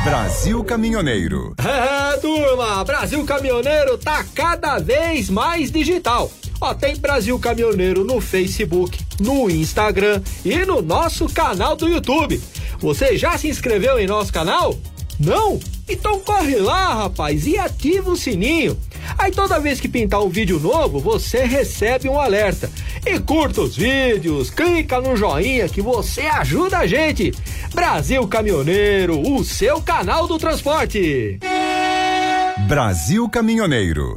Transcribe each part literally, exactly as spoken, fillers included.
Brasil Caminhoneiro. É, turma, Brasil Caminhoneiro tá cada vez mais digital. Ó, tem Brasil Caminhoneiro no Facebook, no Instagram e no nosso canal do YouTube. Você já se inscreveu em nosso canal? Não? Então corre lá, rapaz, e ativa o sininho. Aí toda vez que pintar um vídeo novo, você recebe um alerta. E curta os vídeos, clica no joinha que você ajuda a gente. Brasil Caminhoneiro, o seu canal do transporte. Brasil Caminhoneiro.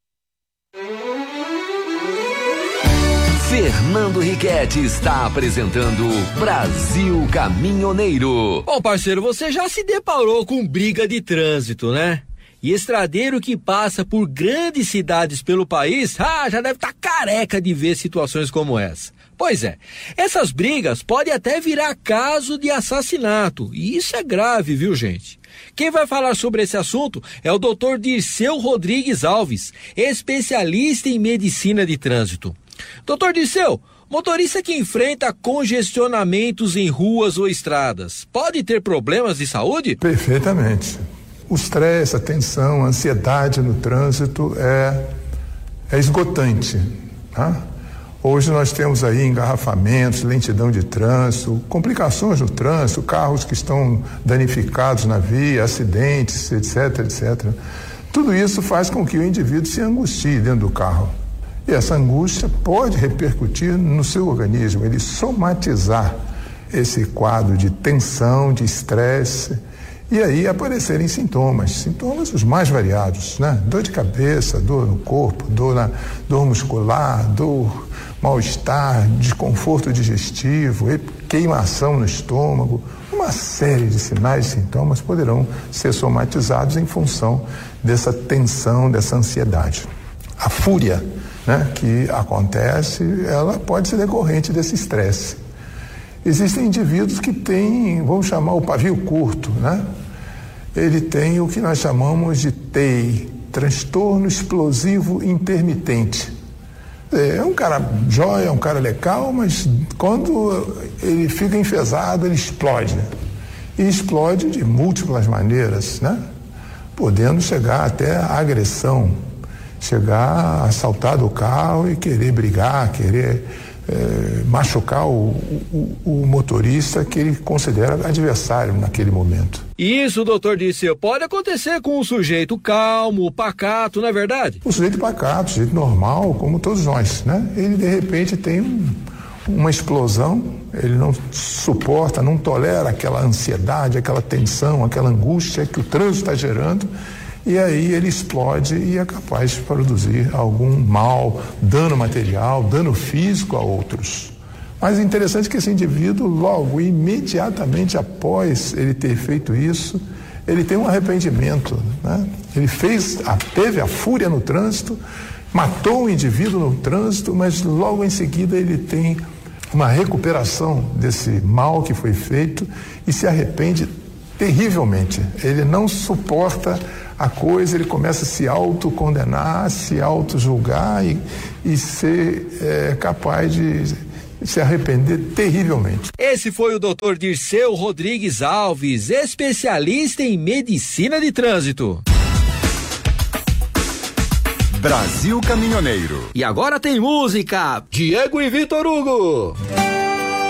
Fernando Riquetti está apresentando Brasil Caminhoneiro. Bom, parceiro, você já se deparou com briga de trânsito, né? E estradeiro que passa por grandes cidades pelo país, ah, já deve estar tá careca de ver situações como essa. Pois é, essas brigas podem até virar caso de assassinato, e isso é grave, viu, gente? Quem vai falar sobre esse assunto é o doutor Dirceu Rodrigues Alves, especialista em medicina de trânsito. doutor Dirceu, motorista que enfrenta congestionamentos em ruas ou estradas, pode ter problemas de saúde? Perfeitamente. O estresse, a tensão, a ansiedade no trânsito é, é esgotante, tá? Hoje nós temos aí engarrafamentos, lentidão de trânsito, complicações no trânsito, carros que estão danificados na via, acidentes, etc, etcétera. Tudo isso faz com que o indivíduo se angustie dentro do carro. E essa angústia pode repercutir no seu organismo, ele somatizar esse quadro de tensão, de estresse, e aí aparecerem sintomas, sintomas os mais variados, né? Dor de cabeça, dor no corpo, dor, na, dor muscular, dor, mal-estar, desconforto digestivo, queimação no estômago, uma série de sinais e sintomas poderão ser somatizados em função dessa tensão, dessa ansiedade. A fúria, né, que acontece, ela pode ser decorrente desse estresse. Existem indivíduos que têm, vamos chamar o pavio curto, né? Ele tem o que nós chamamos de T I, transtorno explosivo intermitente. É um cara jóia, é um cara legal, mas quando ele fica enfesado, ele explode. E explode de múltiplas maneiras, né? Podendo chegar até a agressão, chegar a saltar do carro e querer brigar, querer é, machucar o, o, o motorista que ele considera adversário naquele momento. Isso, doutor Dirceu, pode acontecer com um sujeito calmo, pacato, não é verdade? O sujeito pacato, o sujeito normal, como todos nós, né? Ele de repente tem um, uma explosão, ele não suporta, não tolera aquela ansiedade, aquela tensão, aquela angústia que o trânsito está gerando. E aí ele explode e é capaz de produzir algum mal, dano material, dano físico a outros. Mas é interessante que esse indivíduo, logo, imediatamente após ele ter feito isso, ele tem um arrependimento, né? Ele fez, a, teve a fúria no trânsito, matou o indivíduo no trânsito, mas logo em seguida ele tem uma recuperação desse mal que foi feito e se arrepende terrivelmente. Ele não suporta a coisa, ele começa a se autocondenar, se autojulgar e, e ser é, capaz de se arrepender terrivelmente. Esse foi o doutor Dirceu Rodrigues Alves, especialista em medicina de trânsito. Brasil Caminhoneiro. E agora tem música. Diego e Vitor Hugo.